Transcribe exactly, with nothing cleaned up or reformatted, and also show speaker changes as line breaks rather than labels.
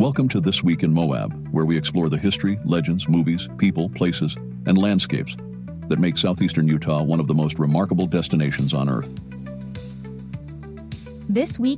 Welcome to This Week in Moab, where we explore the history, legends, movies, people, places, and landscapes that make southeastern Utah one of the most remarkable destinations on Earth.
This Week